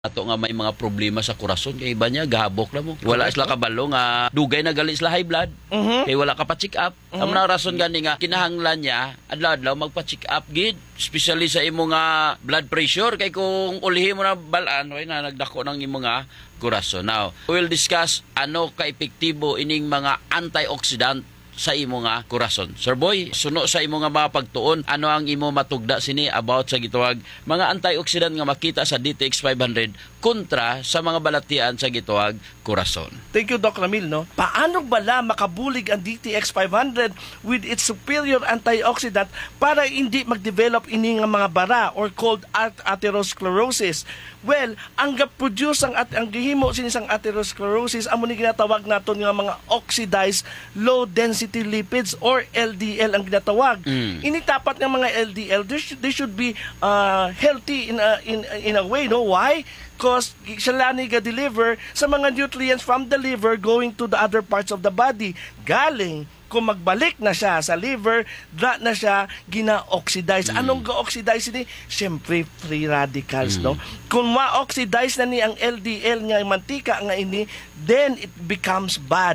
ato nga may mga problema sa kurason kay iba niya gahabok na mo. Wala sila kabalo nga dugay na gali sila high blood. Kay wala ka pa check up. Ang rason gani nga kinahanglan niya adlaw-adlaw magpa-check up gid, especially sa imo nga blood pressure kay kung ulihi mo na balaan way na nagdako ng imo nga kurason. Now, we'll discuss ano ka epektibo ining mga antioxidant sa imo nga kurason. Sir Boy, suno sa imo nga mga pagtuon, ano ang imo matugda sini about sa gituwag mga antioxidant nga makita sa DTX 500 kontra sa mga balatian sa gituwag kurason? Thank you, Doc Ramil. No? Paano bala makabulig ang DTX 500 with its superior antioxidant para hindi mag-develop ini nga mga bara or called atherosclerosis? Well, ang produce ang gihimo sinisang atherosclerosis amo ni ginatawag naton nga mga oxidized low density lipids or LDL ang ginatawag. Initapat ng mga LDL, they should be healthy in a way, no? Why? Because sila ni ga-deliver sa mga nutrients from the liver going to the other parts of the body. Galing kung magbalik na siya sa liver, na siya gina-oxidize. Anong ga-oxidize ni? Siyempre, free radicals, no? Kung ma-oxidize na ni ang LDL nga mantika nga ini, then it becomes bad.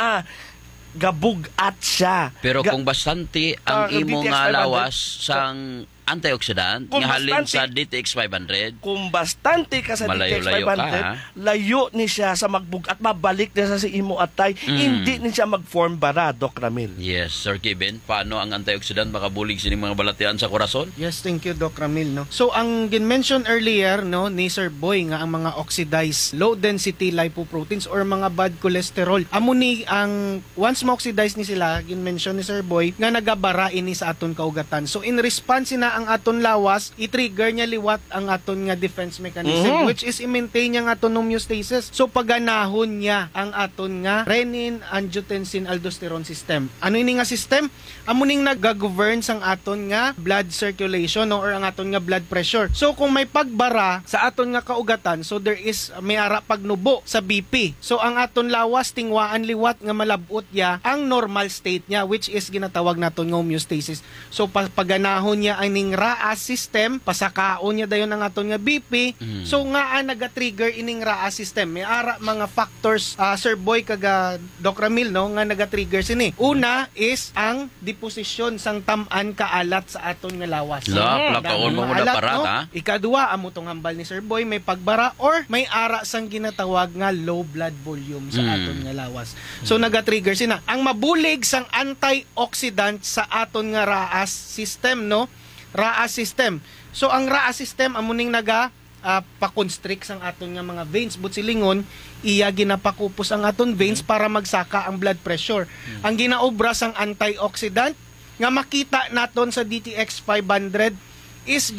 Gabugat siya. Pero kung bastante ang imo nga lawas sang antioxidant nga halin sa DTX 500, kung bastante ka sa DTX 500, layo ni siya sa magbug at mabalik na sa imo atay, hindi ni siya mag-form bara, Doc Ramil. Yes, Sir Kevin, paano ang antioxidant makabulig sining mga balatian sa kurason? Yes, thank you, Doc Ramil. No? So, ang gin-mention earlier no, ni Sir Boy nga ang mga oxidized low-density lipoproteins or mga bad cholesterol. Amo ni ang once ma-oxidize ni sila, gin-mention ni Sir Boy, nga nagabara ini sa aton kaugatan. So, in response na ang aton lawas, i-trigger niya liwat ang aton nga defense mechanism, which is i-maintain niya ang aton homeostasis. So, paganahon niya ang aton nga renin, angiotensin, aldosterone system. Ano ini nga system? Amo ning nag-govern sang aton nga blood circulation no, or ang aton nga blood pressure. So, kung may pagbara sa aton nga kaugatan, so there is may ara pagnubo sa BP. So, ang aton lawas tingwaan liwat nga malabot ya ang normal state niya, which is ginatawag naton nga homeostasis. So, paganahon niya ang RAAS system, pasakaon niya dayon ang aton nga BP. So nga naga-trigger ining RAAS system. May ara mga factors, Sir Boy kaga Doc Ramil no, nga naga-trigger sini. Una is ang deposition sang tam-an kaalat sa aton nga lawas. Plakaon mo na parat, no? Ikaduha, amo tong hambal ni Sir Boy, may pagbara or may ara sang ginatawag nga low blood volume sa aton nga lawas. So naga-trigger sina. Ang mabulig sang antioxidant sa aton nga RAAS system no, RAAS system. So ang RAAS system amuning naga pa-constrict sang aton nga mga veins butsilingon, iya ginapakupos ang aton veins para magsaka ang blood pressure. Ang ginaobra sang antioxidant nga makita naton sa DTX 500 is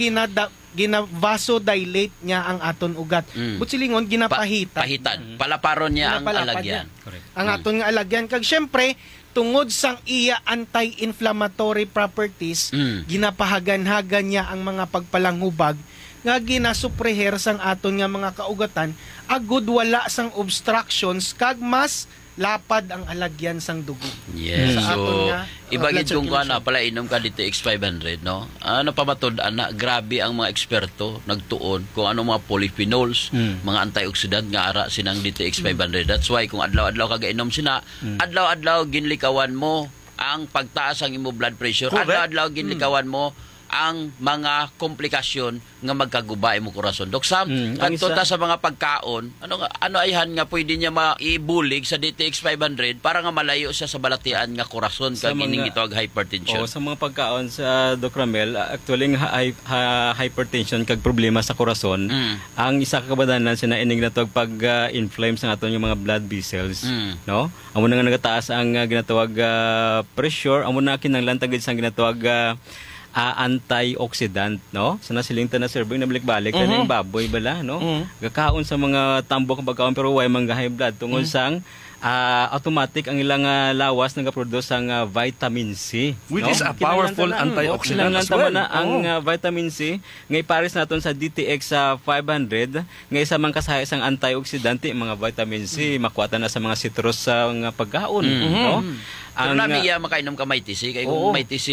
gina-vasodilate niya ang aton ugat. Butsilingon ginapahitan. Palaparon niya ang alagyan. Ang aton nga alagyan kag syempre tungod sang iya anti-inflammatory properties, ginapahagan-hagan niya ang mga pagpalanghubag nga ginasupreher sang aton nga mga kaugatan agud wala sang obstructions kag mas lapad ang alagyan sang dugo. Yes. Sa aton So, nga ibagid kung ano, pala inom ka DTX 500, no? Ano pa matod, grabe ang mga eksperto nagtuon kung ano mga polyphenols, mga antioxidant nga ara sinang DTX 500. That's why kung adlaw-adlaw kagainom sina, adlaw-adlaw ginlikawan mo ang pagtaas ang imo blood pressure. Adlaw-adlaw ginlikawan mo ang mga komplikasyon nga magkagubay mo kurason. Dok Sam, kadto ta sa mga pagkaon, ano ayhan nga pwede niya maibulig sa DTX 500 para nga malayo siya sa balatian nga kurason kag ining gitawag hypertension. Sa mga pagkaon sa Doc Ramel, actually hypertension kag problema sa kurason, ang isa ka kabadanan sina ining natawag pag-inflame sa aton yung mga blood vessels, no? Amo na nga nagataas ang ginatawag pressure, amo na kinahanglan tagid sang ginatawag antioxidant, no? Sa nasilingta na Sir Boy, nabalik-balik na yung baboy bala, no? Gakaon sa mga tambok ng pagkaon pero way mangga high blood tungod sang automatic ang ilang lawas nagaproduce ang vitamin C. Which is a powerful antioxidant as well. Na ang vitamin C ngay pares naton sa DTX 500 ngay sa mga kasaya isang antioxidant mga vitamin C makuha na sa mga citrus sa mga pagkaon, no? Pero namin makainom ka may tisi. Kaya kung may tisi,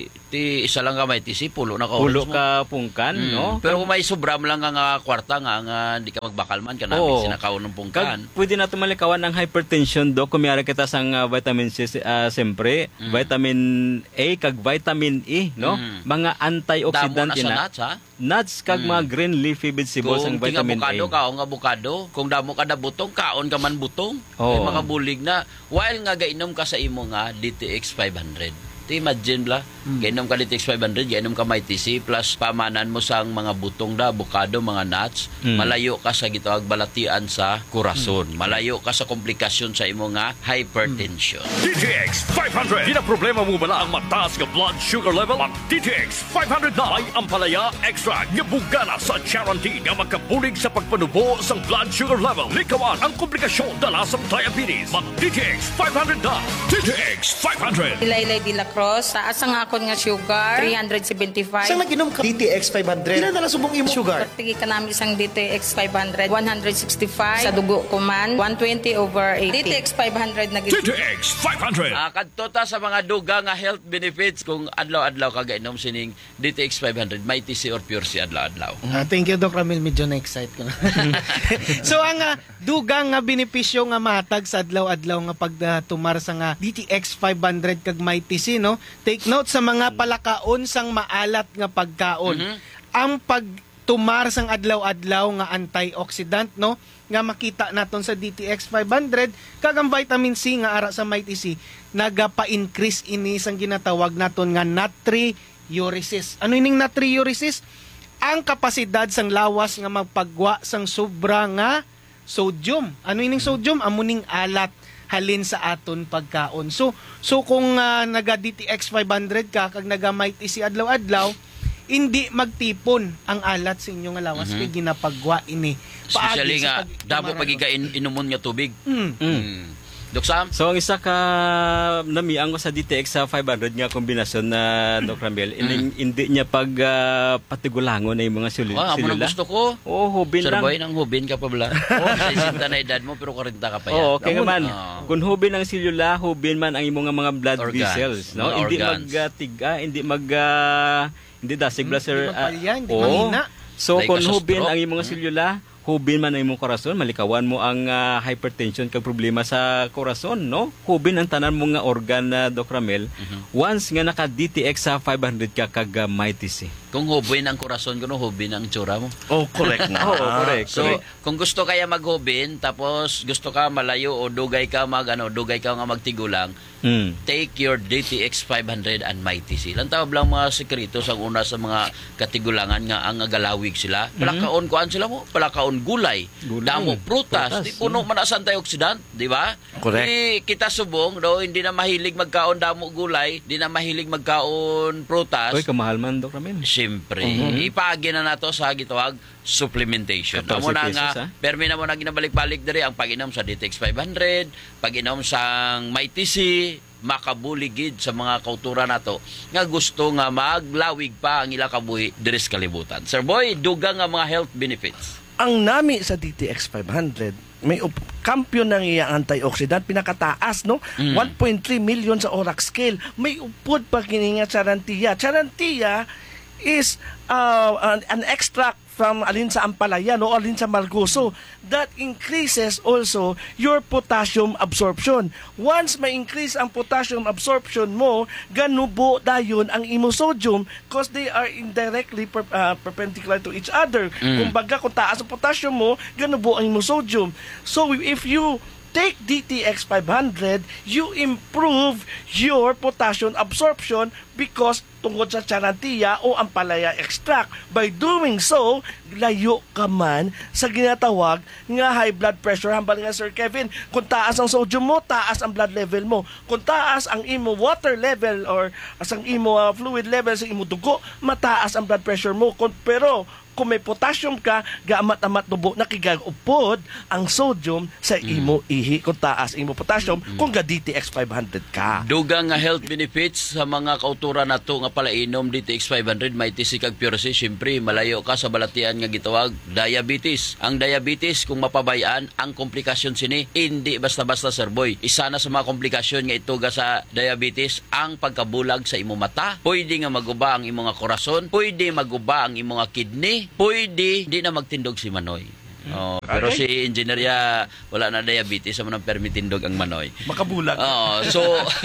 isa lang ka may tisi, pulo na ka pulo ka pungkan, no? Pero kung may sobram lang nga kwarta nga hindi ka magbakalman ka namin sinakaon ng pungkan. Pwede na tumalikawan ng hypertension, do. Kumiyara kita sang vitamin C, siyempre, vitamin A, kag vitamin E, no? Mga antioxidant Damo na sa nuts, ha? Nuts, kag mga green leafy vegetables ang vitamin A. Kung kaong avocado, kung damo ka na butong, kaon ka man butong. May mga bulig na, while nga gainom ka sa imo nga DTX 500. Imagine bla, gainom ka DTX 500, gainom ka may TC, plus pamanan mo sang mga butong da, avocado, mga nuts, malayo ka sa gitawag balatian sa kurason. Malayo ka sa komplikasyon sa imo nga hypertension. DTX 500. Ginaproblema mo bala ang mataas nga blood sugar level? Ang DTX 500 na ay ang palaya extract nga bugana sa Charantin nga magkabulig sa pagpanubo sa blood sugar level. Likawan ang komplikasyon dala sa diabetes. Mag DTX 500 na. DTX 500. Ilaylay de la Cruz, taas ang akon nga sugar, 375. Saan nag-inom ka? DTX 500. Ilan na subong imo sugar? Pagtigi ka namin isang DTX 500, 165. Sa dugo ko man, 120/80. DTX 500 na DTX 500. Kadto ta sa mga duga nga health benefits kung adlaw-adlaw ka gainom sining DTX 500, may TC or pure si adlaw-adlaw. Thank you, Doc Ramil. Medyo na-excite ko na. So, ang dugang nga benepisyo nga matag sa adlaw-adlaw nga pagtumar sa nga DTX 500 kag may TC, no? Take note sa mga palakaon sang maalat nga pagkaon. Ang pagtumar sang adlaw-adlaw nga antioxidant, no? Nga makita naton sa DTX 500 kag ang vitamin C nga ara sa may TC nagapa-increase ini sang ginatawag naton nga natriuresis. Ano ining natriuresis? Ang kapasidad sang lawas nga magpagwa sang sobra nga sodium. Ano ining sodium? Amuning alat halin sa aton pagkaon. So kung naga DTX 500 ka kag naga may TC adlaw-adlaw, hindi magtipon ang alat sa inyong lawas kay ginapagwa ini. Especially nga damo pagika-inumon nga tubig. Dok Sam? So ang isa ka namiang ko sa DTX sa 500 nga kombinasyon na Doc Ramel, hindi niya patigulangon na yung mga Amo nang gusto ko. Hubin Sir lang. Boy, nang hubin ka pa bala. Sa isinta na edad mo, pero 40 ka pa yan. Okay man. Kung hubin ang selula, hubin man ang imong mga blood Organs. vessels, no? Mga Hindi organs. magtiga, hindi dasig bla sir. Hindi mapalya, hindi mahina. So Dahil kung ka sa hubin stroke. ang imong selula, hubin man ang imong korason, malikawan mo ang hypertension kag problema sa korason, no? Hubin ang tanan mo nga organ na Doc Ramel. Once nga naka DTX sa 500 ka kag may TC. Kung hubin ang kurason ko, hubin ang tsura mo. Correct na. Correct. So, kung gusto kaya maghubin, tapos gusto ka malayo o dugay ka dugay ka nga magtigulang, take your DTX 500 and may TC. Lantaw lang mga sekreto sa una sa mga katigulangan nga ang galawig sila. Palakaon kuan sila mo, palakaon gulay. Damo prutas, di puno man sa antioxidant, di ba? Correct. Di kita subong do hindi na mahilig magkaon damo gulay, di na mahilig magkaon prutas. Oy, kamahal man Doc Ramel. Siyempre, ipagi na nato sa gitawag supplementation. 14 Amo na pesos, nga, permi na mo na ginabalik-balik diri ang pag-inom sa DTX 500, pag-inom sa may TC, makabuligid sa mga kautura nato nga gusto nga maglawig pa ang ila kabuhi diri sa kalibutan. Sir Boy, dugang nga mga health benefits. Ang nami sa DTX 500 may kampiyon ng iyang antioxidant pinakataas, no? 1.3 million sa ORAC scale. May upod pa kini nga Charantia. Charantia is an extract from alin sa ampalaya, no, alin sa margoso, that increases also your potassium absorption. Once ma-increase ang potassium absorption mo, ganubo dayon ang imosodium because they are indirectly perpendicular to each other. Kumbaga, kung taas ang potassium mo, ganubo ang imosodium. So if you take DTX 500, you improve your potassium absorption because tungkol sa Charantia o ampalaya extract. By doing so, layo ka man sa ginatawag nga high blood pressure. Hambal nga Sir Kevin, kung taas ang sodium mo, taas ang blood level mo. Kung taas ang imo water level or ang imo fluid level sa imo dugo, mataas ang blood pressure mo. Pero kung may potassium ka, gaamat-amat dubo na kigagupod ang sodium sa imo ihi kung taas imo potassium kung ga DTX 500 ka. Dugang nga health benefits sa mga kauturan nato nga palainom DTX 500 may tisikag purity, syempre malayo ka sa balatian nga gitawag diabetes. Ang diabetes kung mapabayaan ang komplikasyon sini hindi basta-basta Sir Boy. Isa na sa mga komplikasyon nga ituga sa diabetes ang pagkabulag sa imo mata, pwede nga maguba ang imo nga korason, pwede maguba ang imo nga kidney, pwede di na magtindog si Manoy. Oh, pero si engineer wala na diabetes sa manang permitindog ang Manoy. Makabulag. Oh, so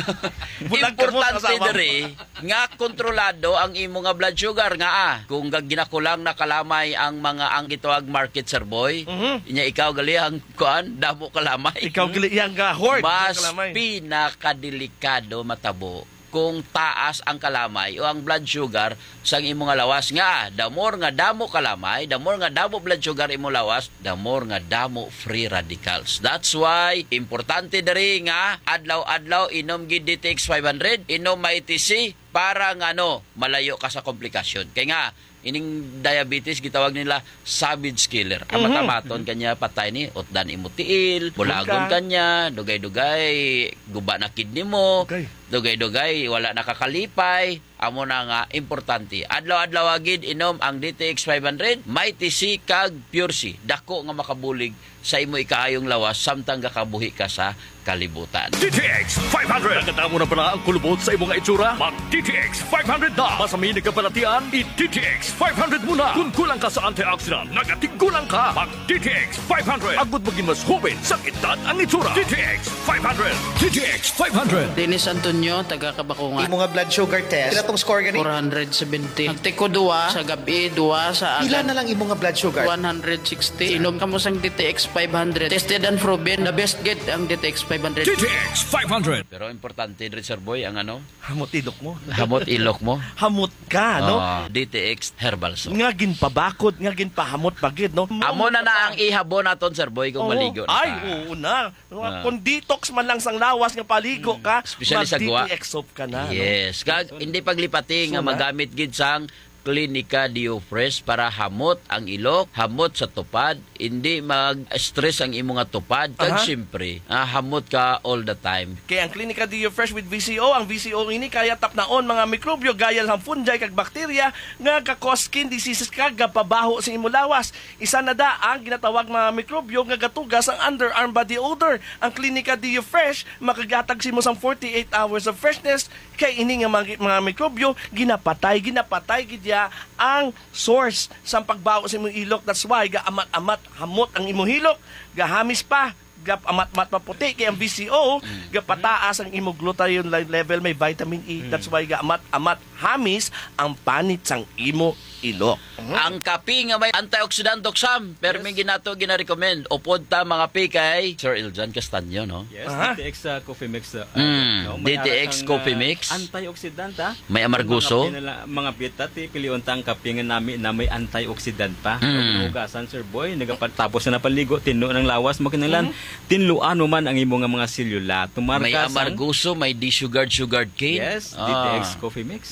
Bulag ka mo, importante kasama mo. diri nga kontrolado ang imo nga blood sugar nga kung ginakulang nakalamay ang mga ang gitawag market Sir Boy, inya ikaw gali ang kuan damo kalamay. Ikaw gili yang ga hoard. Mas Kalamay. pinakadelikado matabo kung taas ang kalamay o ang blood sugar sa imong nga lawas nga the more nga damo kalamay, the more nga damo blood sugar imong lawas, the more nga damo free radicals. That's why importante diri nga adlaw-adlaw inom gid DTX 500, inom ITC para nga malayo ka sa komplikasyon. Kaya nga ining diabetes gitawag nila savage killer. Amat-amaton kanya patay ni utdan imo tiil, bulagon kanya, dugay-dugay guba na kidney mo. Okay. Dugay-dugay wala nakakalipay. Amo na nga importante. Adlaw-adlaw agid inom ang DTX 500, may TC kag Pure C. Dako nga makabulig sa imo ikaayong lawas samtang gakabuhi ka sa kalibutan. DTX 500. Nagkatamo na pala ang kulubot sa imong itsura? Mag DTX 500 na. Masamin nagkapalatian, i-DTX 500 muna. Kung kulang ka sa antioxidant, nagatigulang ka. Mag DTX 500. Agud maging mas hubin sa edad ang itsura. DTX 500. DTX 500. Dennis Antonio, taga Kabakungan. Imo nga blood sugar test. Pila tong score gani? 470. Nagtiko 2 sa gabi, 2 sa Pila agad. na lang imo nga blood sugar? 160. Inom ka mo sang DTX 500. Tested and proven. The best get ang DTX 500. DTX 500. Pero importante rin Sir Boy ang Hamot idok mo. hamot ilok mo. Hamot ka, no? DTX Herbal Soap. Nga ginpabakod, nga ginpahamot pagid, no? Amo na ang ihabo naton Sir Boy kung Oo. maligo na Ay, ka. oo na. Kung detox man lang sang lawas nga paligo ka, Especially sa guwa. DTX soap ka na. Yes. Kag hindi paglipati nga magamit gid sang Clinica Dio Fresh para hamot ang ilok, hamot sa tupad, hindi mag-stress ang imo nga tupad, kag siyempre, hamot ka all the time. Kaya ang Clinica Dio Fresh with VCO, ang VCO ini kaya tapnaon mga mikrobyo gaya ng fungi kag bakterya nga ka-cause skin diseases kag pabaho sa imo lawas. Isa na da ang ginatawag mga mikrobyo nga gatugas ang underarm body odor. Ang Clinica Dio Fresh makagatag sa imo sang 48 hours of freshness kay ini nga mga mikrobyo ginapatay gid ang source sa pagbaho sa imong ilok. That's why gaamat-amat hamot ang imong hilok, gahamis pa, amat-amat maputi kay ang VCO, gapataas ang imong glutathione level, may vitamin E. That's why gaamat-amat hamis ang panit sang imo ilok. Ang kape nga may antioxidant Sam, pero may ginato gina-recommend. Upod ta mga pi kay Sir Iljan Castaño, no? Yes, Aha. DTX Coffee Mix. DTX May aras ang, Coffee Mix. Antioxidant May amarguso. Mga pita, piliun tang kape nga namin na may antioxidant pa. Hugasan, Sir Boy, tapos na napaligo, tinlo ng lawas, magkanalan, tinluan mo man ang imo nga mga selula. May amarguso, may sugared cane. Yes, DTX Coffee Mix.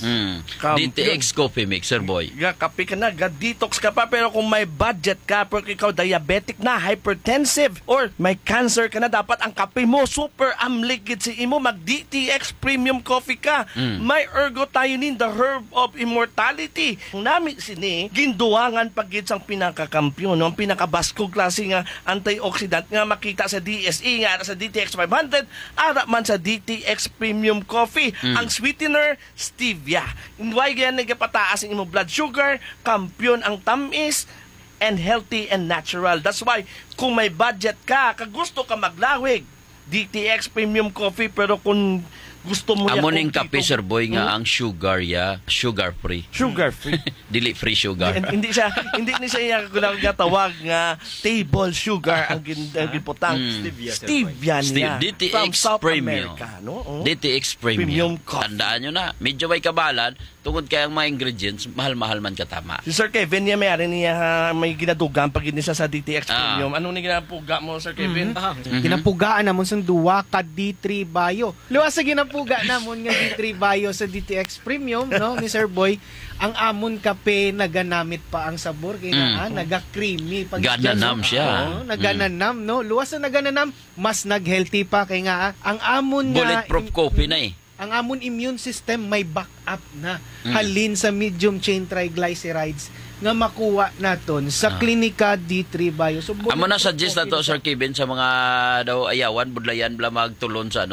DTX Coffee Mix, Sir Boy. Kape ka na, detox ka pa, pero kung may budget ka, pero ikaw diabetic na, hypertensive, or may cancer ka na, dapat ang kape mo, super amligid si imo, mag-DTX Premium Coffee ka. May ergothioneine, the herb of immortality. Nami sini, ginduwangan pagid sang pinakakampiyon, no? Ang pinakabaskog klase nga antioxidant nga makita sa DSE, nga sa DTX 500, ara man sa DTX Premium Coffee. Ang sweetener, stevia. Why ganyan nagpataas ang imong blood sugar, kampiyon ang tamis, and healthy and natural. That's why, kung may budget ka, gusto ka maglawig, DTX Premium Coffee, pero kung gusto mo Amo ning kape, Sir Boy, nga ang sugar sugar free. sugar free. Dili free sugar. hindi ni siya gatawag nga table sugar ang ginputang. Stevia niya. DTX from South Premium. America, no? DTX Premium Premium. coffee. Tandaan nyo na, medyo may kabalan, tungod kay ang mga ingredients mahal-mahal man katama. Si Sir Kevin niya may ginadugang pag sa DTX Premium. Ano ni ginapuga mo, Sir Kevin? Ginapugaan namon sa duwa ka D3 Bio. Luwas sa ginapuga namon nga D3 Bio sa DTX Premium, no, ni Sir Boy. Ang amon kape naganamit pa ang sabor kay naga-creamy pag gananam siya. Nagananam, no. Luwas na nagananam, mas nag-healthy pa kay nga ang amon nga bulletproof coffee na eh. Ang amon immune system may backup na halin sa medium chain triglycerides nga makuha naton sa Clinica D3 Bio. So, amo na suggest na to, Sir Kevin, sa mga daw ayawan, budlayan, bla magtulon sa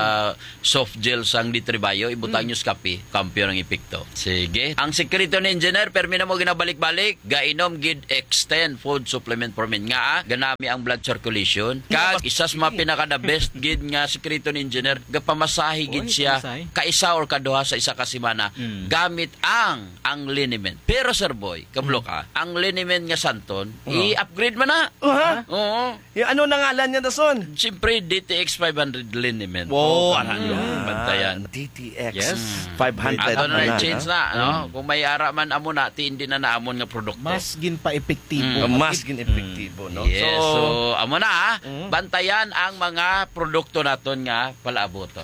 soft gel sang D3 Bio, ibutang nyo sa kape, kampyo ng epekto. Sige. Ang sekreto ni Engineer, permi na mo ginabalik-balik, gainom gid extend food supplement for men. Nga, ganami ang blood circulation. Kag, isas mga pinaka-the best gid nga sekreto ni Engineer, gapamasahi gid siya, kaisa or kaduha sa isa ka semana, gamit ang liniment. Pero, Sir Boy, ka, ang liniment nga santon, i-upgrade man na. Oo. Yung ano na ngalan niya dason? Siyempre, DTX 500 liniment. Wow, bantayan. DTX Yes. 500. Ato na change na, no? Kung may ara man amo na, hindi na naamon nga produkto. mas gin pa epektibo. Mas gin-epektibo, no? Yes, so amo na, bantayan ang mga produkto naton nga palaboto.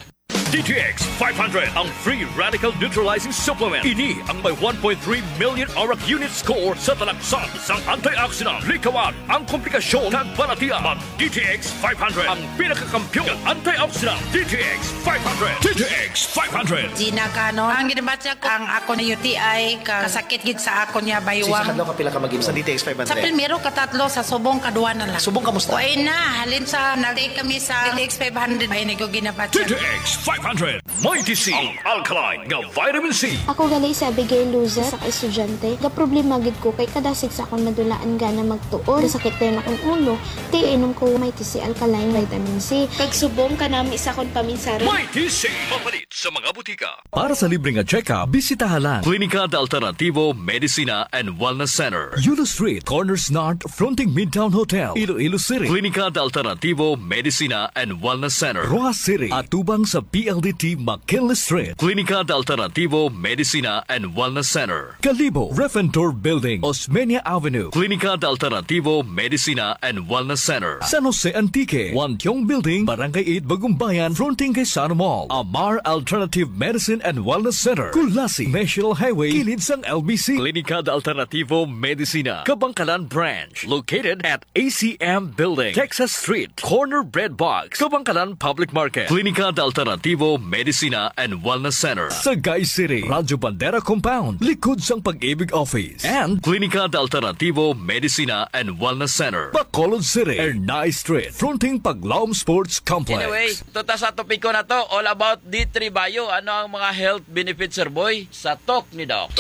DTX 500, ang free radical neutralizing supplement. Ini ang may 1.3 million arak unit score sa talaksan sa antioxidant. Likawan ang komplikasyon kag balatian. Mag DTX 500, ang pinakakampiyon ng antioxidant. DTX 500. DTX 500. Gina Cano, ang ginabatya ko, ang ako na UTI, kasakit gid sa ako niya baywang. Sa kapila ka mag sa DTX 500? Sa primero, katatlo, sa subong, kaduwa na lang. Subong kamusta? Uy na, halin sa, nag-take kami sa DTX 500. Ay, ko ginabatya. DTX 500. Mighty C, ang alkaline nga vitamin C. Ako gali sa Abigail Luza sa estudyante. Ga problema gid ko kay kadasig sa akong nadulaan gana magtuon. Sakit din akong ulo. Ti inom ko Mighty C alkaline vitamin C. Kag subong kanami sa akong paminsara. Mighty C, mapalit sa mga butika. Para sa libreng check-up, bisitahan Clinica de Alternativo Medicina and Wellness Center. Yulo Street, Corners North, fronting Midtown Hotel, Iloilo City. Clinica de Alternativo Medicina and Wellness Center. Rojas City, atubang sa PLDT McKinley Street. Clinica de Alternativo Medicina and Wellness Center. Calibo, Refentor Building, Osmeña Avenue. Clinica de Alternativo Medicina and Wellness Center. San Jose Antique, Wantiong Building, Barangay 8, Bagumbayan, fronting kay Sano Mall. Amar Alternative Medicine and Wellness Center. Kulasi, National Highway, kilid sang LBC. Clinica de Alternativo Medicina, Kabangkalan Branch, located at ACM Building, Texas Street, Corner Bread Box, Kabangkalan Public Market. Clinica de Alternativo Medicina and Wellness Center. Sagay City, Radyo Bandera Compound, likod sang Pag-ibig Office. And Clinica de Alternativo Medicina and Wellness Center. Bacolod City, Ernay Street, fronting Paglaom Sports Complex. Anyway, tuta sa topiko na to, all about D3 Bio. Ano ang mga health benefits, Sir Boy? Sa talk ni Doc.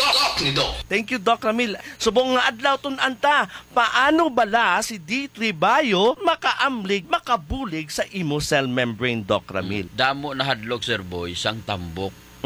Thank you, Doc Ramil. Subong nga adlaw tun anta, paano bala si D3 Bio makaamlig, makabulig sa imo cell membrane, Doc Ramil? Damo na hadlok, Sir Boy, sang tambok.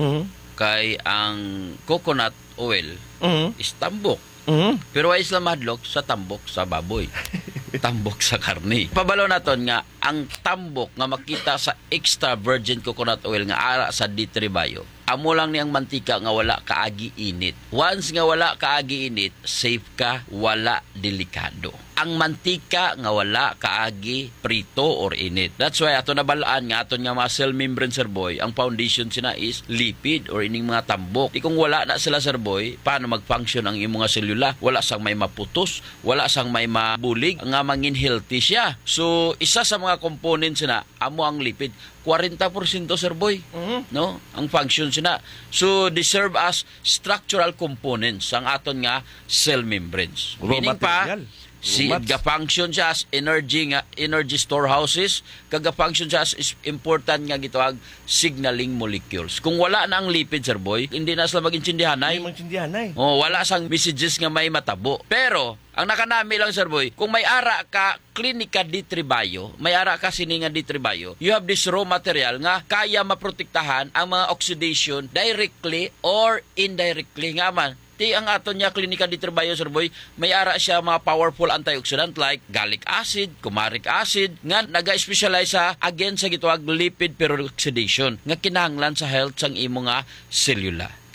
Kay ang coconut oil is tambok. Pero ay isla madlok sa tambok sa baboy. Tambok sa karni. Pabalo naton nga ang tambok nga makita sa extra virgin coconut oil nga ara sa D3 Bio. Amo lang ni ang mantika nga wala kaagi init. Once nga wala kaagi init, safe ka, wala delikado. Ang mantika nga wala kaagi prito or init. That's why ato nabalaan nga aton nga mga cell membrane, Sir Boy, ang foundation sina is lipid or ining mga tambok. Di kung wala na sila, Sir Boy, paano mag-function ang imong mga selula? Wala sang may maputos, wala sang may mabulig, nga mangin healthy siya. So isa sa mga components na amo ang lipid. 40%, Sir Boy, no? Ang function sina. So they serve as structural components ang aton nga cell membranes. Meaning pa si ga-function siya as energy storehouses, kaga-function siya as important nga gitawag signaling molecules. Kung wala na ang lipid, Sir Boy, hindi na sila magintindihanay. Wala sang messages nga may matabo. Pero ang nakanami lang, Sir Boy, kung may ara ka Clinica D3 Bio, may ara ka sininga D3 Bio, you have this raw material nga kaya maprotektahan ang mga oxidation directly or indirectly nga man. Ti ang aton niya Clinica D3 Bio, Sir Boy, may ara siya mga powerful antioxidant like gallic acid, kumaric acid, nga naga-specialize sa against sa gitawag lipid peroxidation nga kinahanglan sa health sang imo nga selula.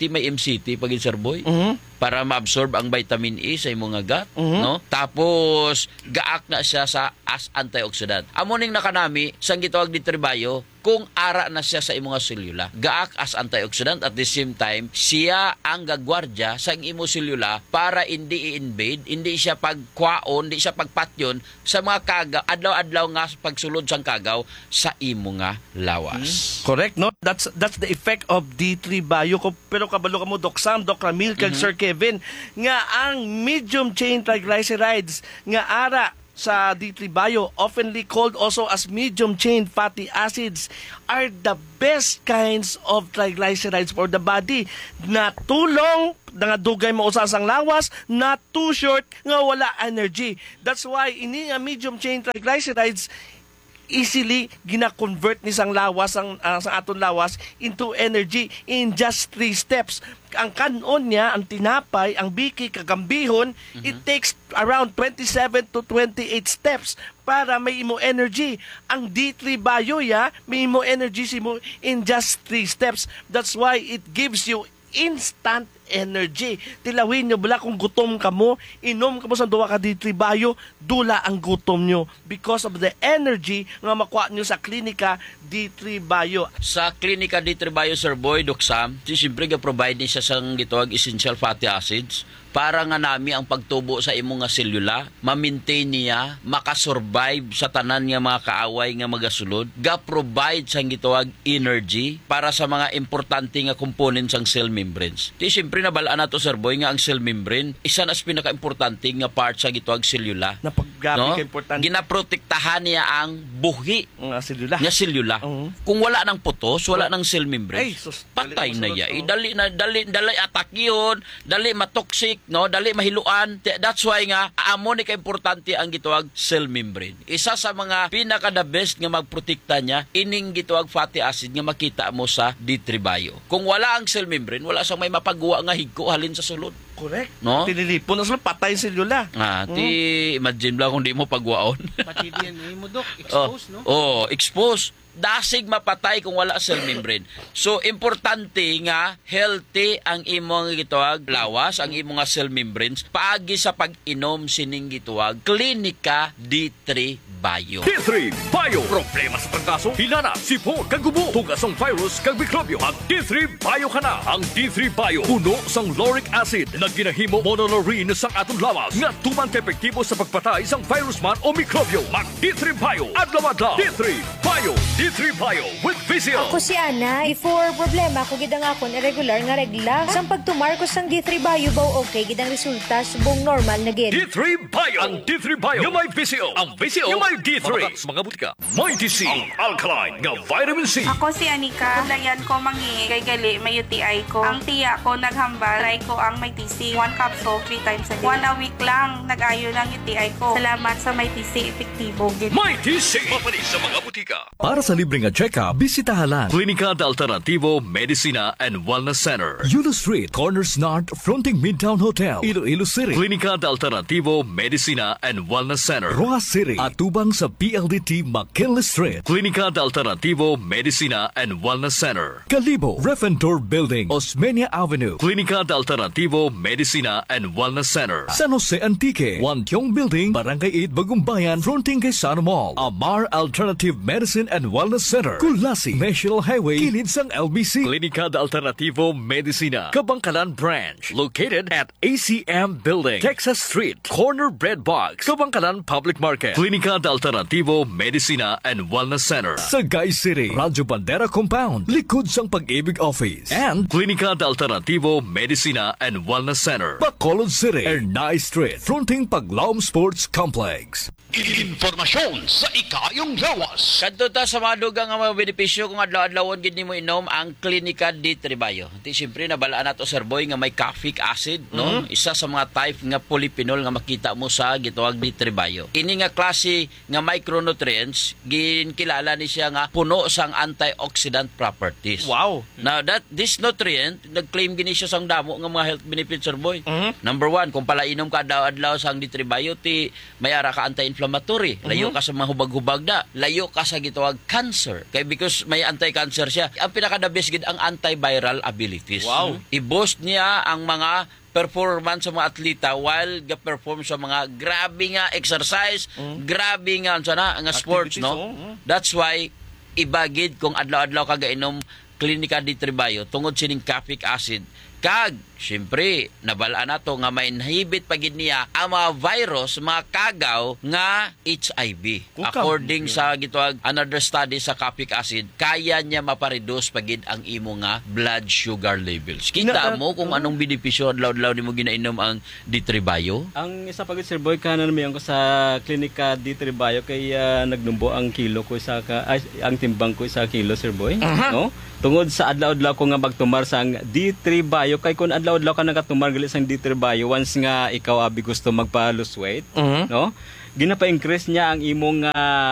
ti may MCT pag Sir Boy. Para ma-absorb ang vitamin E sa imong gut, no? Tapos gaak na siya sa as antioxidant. Amo ning nakanami sang gitawag ni Tribayo kung ara na siya sa imong selula. Gaak as antioxidant at the same time siya ang gagwardya sa imong selula para hindi i-invade, hindi siya pagkwaon, hindi siya pagpatyon sa mga kagaw, adlaw-adlaw nga pagsulod sang kagaw sa imong nga lawas. Correct, no? That's the effect of D3 Bio. Pero kabalo ka mo, Doc Sam, Doc Ramil, kag Sir Kevin, nga ang medium chain triglycerides nga ara sa D3 Bio, oftenly called also as medium chain fatty acids, are the best kinds of triglycerides for the body. Na tulong nga dugay mo usasang lawas, not too short nga wala energy. That's why ini nga medium chain triglycerides easily gina-convert ni sang lawas ang aton lawas into energy in just 3 steps. Ang kanon niya, ang tinapay, ang biki, kagambihon, it takes around 27 to 28 steps para may imo energy. Ang D3 Bio may imo energy simo in just 3 steps. That's why it gives you instant energy. Tilawin nyo bala kung gutom ka mo, inom ka mo sa duwa ka D3 Bio, dula ang gutom nyo because of the energy nga makuha nyo sa klinika D3 Bio. Sa klinika D3 Bio, Sir Boy, Doc Sam, siyempre ga-provide niya siya sang gitawag essential fatty acids para nga nami ang pagtubo sa imong nga selula, ma-maintain niya, makasurvive sa tanan nga mga kaaway nga magasulod, ga-provide sang gitawag energy para sa mga importante nga components sang cell membranes. Di siyempre nabalaan nato, Sir Boy, nga ang cell membrane isa na sa pinaka-importante nga part sa gitawag selula. Napaggabi ka importante. Ginaprotektahan niya ang buhi nga selula. Nga selula. Kung wala nang putos, wala nang cell membrane. Patay na ya. Dali attack yun, dali matoxic, no, dali mahiluan. That's why nga amo ni ka importante ang gitawag cell membrane. Isa sa mga pinaka the best nga magprotekta niya ining gitawag fatty acid nga makita mo sa D3 Bio. Kung wala ang cell membrane, wala sang may mapagawa nga higko halin sa sulod. Correct. No? Tililipon na sila, patay ang selula. Imagine lang kung di mo pagwaon. Pati DNA mo, Dok, expose, no? Expose. Dasig mapatay kung wala cell membrane. So, importante nga, healthy ang imong gitawag lawas, ang imong cell membranes, paagi sa pag-inom sining gitawag Klinika D3 Bio. D3 Bio. Problema sa pagkaso, hinana, sipon, kagubo, tugas ang virus, kag mikrobyo. Mag D3 Bio ka na. Ang D3 Bio, puno sang lauric acid na ginahimo monolaurin sang atong lawas nga tumang epektibo sa pagpatay sang virus man o mikrobyo. Mag D3 Bio. Adlaw-adlaw. D3 Bio. D3 Bio with Vizio. Ako si Ana. Before problema ko gidang akon irregular nga regla. Sang pagtumar ko sang D3 Bio baw okay gidang resulta subong normal na gid. D3 Bio. Ang D3 Bio yung may Vizio. Ang Vizio yung may D3. Mga butika. May TC. Ang alkaline nga vitamin C. Ako si Anika. Dayan ko mangi kay gali may UTI ko. Ang tiya ko naghambal. Try ko ang may TC. 1 capsule 3 times a day. 1 a week lang. Nag-ayo lang UTI ko. Salamat sa may TC. Epektibo gid. May TC. Mapanis sa mga butika. Para sa libreng check-up, bisitahan lang Klinika de Alternativo Medicina and Wellness Center. Yulo Street, Corners North, fronting Midtown Hotel, Iloilo City. Klinika de Alternativo Medicina and Wellness Center. Rojas City, atubang sa PLDT McKinley Street. Klinika de Alternativo Medicina and Wellness Center. Kalibo, Refentor Building, Osmeña Avenue. Klinika de Alternativo Medicina and Wellness Center. San Jose Antique, Wantiong Building, Barangay 8, Bagumbayan, fronting kay Sano Mall. Amar Alternative Medicine and Wellness Center. Kulasi, National Highway, kilid sang LBC. Klinika de Alternativo Medicina, Kabangkalan Branch, located at ACM Building, Texas Street, Corner Bread Box, Kabangkalan Public Market. Klinika de Alternativo Medicina and Wellness Center. Sagay City, Radyo Bandera Compound, likod sang Pag-ibig Office. And Klinika de Alternativo Medicina and Wellness Center. Bacolod City, Ernay Street, fronting Paglaom Sports Complex. Informasyon sa ikayong lawas. Kadto ta sa mga dugang nga mga benepisyo kung adlaw-adlawon gid nimo inom ang Klinika D3 Bio. Di siyempre nabalaan nato, Sir Boy, nga may caffeic acid, no? Isa sa mga type nga polyphenol nga makita mo sa gitawag D3 Bio. Ini nga klase nga micronutrients ginkilala ni siya nga puno sang antioxidant properties. Wow. Now this nutrient nag-claim gini siya sang damo nga mga health benefits, Sir Boy. Number 1, kung pala inom ka adlaw-adlaw sang D3 Bio, ti mayara ka anti-inflammatory. Layo ka sa mga hubag-hubag na. Layo ka sa gitawag cancer. Kay because may anti-cancer siya. Ang pinaka-the best gid ang antiviral abilities. Wow. I-boost niya ang mga performance sa mga atleta while ga-perform sa mga grabe nga exercise, grabe nga sana nga sports, no? That's why ibagid kung adlaw-adlaw ka gainom Clinica di Tribayo tungod sining caffeic acid kag syempre nabala na to nga may inhibit pagid niya ang mga virus, mga kagaw nga HIV. According sa gituag another study sa caffeic acid, kaya niya mapareduce pagid ang imo nga blood sugar levels. Kita mo kung anong benepisyo adlaw-adlaw nimo ginainom ang di Tribayo? Ang isa pagid Sir Boy kanan ko sa Clinica di Tribayo kay nagnumbo ang kilo ko ang timbang ko sa kilo Sir Boy, no? Tungod sa adlaw-adlaw ko nga magtumar sang D3 Bio kay kun adlaw-adlaw ka nagatumar gali sang D3 Bio once nga ikaw abi gusto magpa-lose weight, no? Ginapa-increase niya ang imong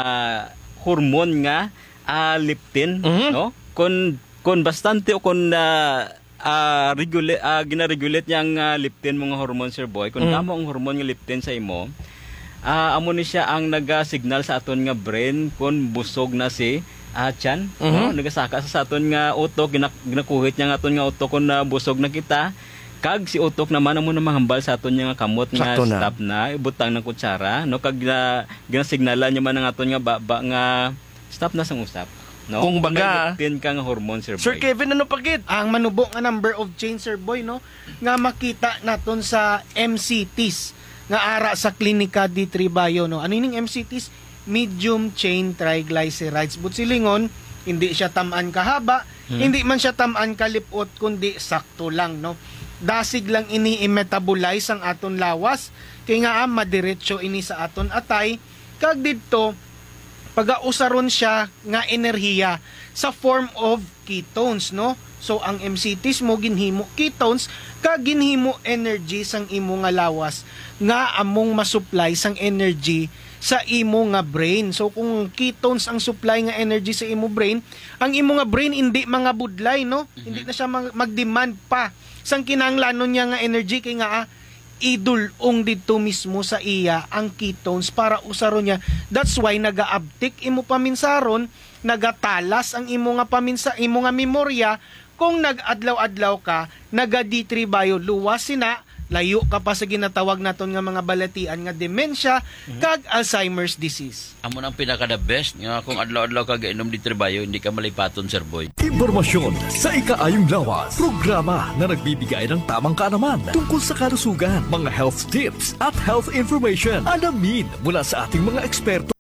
hormone nga leptin, no? Kun bastante o kun gina-regulate niya ang leptin mong hormone Sir Boy, kun tama ang hormone nga leptin sa imo, amo ni siya ang naga-signal sa aton nga brain kun busog na si tiyan, no? Nagasaka sa aton nga utok, ginakuhit niya nga aton nga utok kung busog na kita. Kag si utok naman amo na mahambal sa aton nga kamot nga stop na, ibutang ng kutsara, no? Kag ginasignalan niya man ang aton nga baba nga stop na sang usap. No? Kung baga, may ka nga hormone Sir Boy. Sir Kevin, ano pagid? Ang manubo nga number of chain Sir Boy, no? Nga makita naton sa MCTs nga ara sa Clinica di Tribayo, no? Ano yung MCTs? Medium chain triglycerides. But silingon, hindi siya tamaan kahaba, hindi man siya tamaan kalipot, kundi sakto lang, no? Dasig lang ini i-metabolize ang aton lawas, kaya nga madiretso ini sa aton atay, kag dito, pag-ausaron siya nga enerhiya sa form of ketones, no? So, ang MCTs mo ginhimo ketones, kag ginhimo energy sang imo nga lawas, nga among masupply sang energy sa imo nga brain. So kung ketones ang supply nga energy sa imo brain, ang imo nga brain hindi mga budlay, no? Hindi na siya mag-demand pa sang kinahanglanon niya nga energy kay nga idulong dito mismo sa iya ang ketones para usaron niya. That's why naga-uptick imo paminsaron, nagatalas ang imo nga imo nga memorya kung nag-adlaw-adlaw ka, naga-D3 Bio, luwas sina, layo ka pa sa ginatawag naton nga mga balatian nga demensya kag Alzheimer's disease. Amo nang pinaka-the best nga kung adlaw-adlaw ka gainom di Tribayo, hindi ka malipaton Sir Boy. Impormasyon sa ikaayong lawas. Programa na nagbibigay ng tamang kaalaman tungkol sa kalusugan, mga health tips at health information. Alamin mula sa ating mga eksperto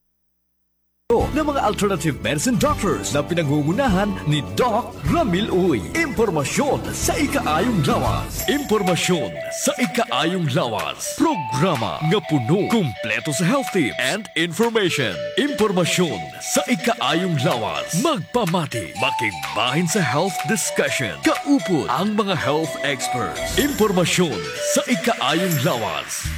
ng mga alternative medicine doctors na pinangungunahan ni Doc Ramil Uy. Impormasyon sa ikaayong lawas. Impormasyon sa ikaayong lawas. Programa nga puno, kumpleto sa health tips and information. Impormasyon sa ikaayong lawas. Magpamati, makigbahin sa health discussion. Kaupod ang mga health experts. Impormasyon sa ikaayong lawas.